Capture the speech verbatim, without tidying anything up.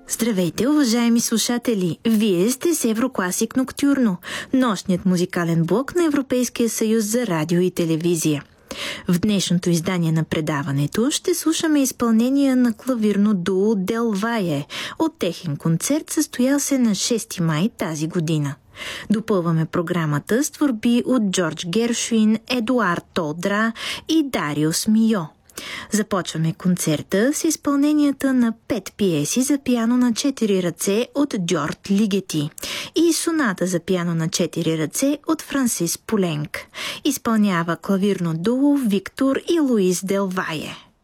Здравейте, уважаеми слушатели! Вие сте с Еврокласик Ноктюрно, нощният музикален блок на Европейския съюз за радио и телевизия. В днешното издание на предаването ще слушаме изпълнение на клавирно дуо Дел Вае от техен концерт, състоял се на шести май тази година. Допълваме програмата с творби от Джордж Гершуин, Едуард Толдра и Дариус Мийо. Започваме концерта с изпълненията на пет пиеси за пиано на четири ръце от Дьорд Лигети и соната за пиано на четири ръце от Франсис Пуленк. Изпълнява клавирно дуо Виктор и Луис Дел Вае.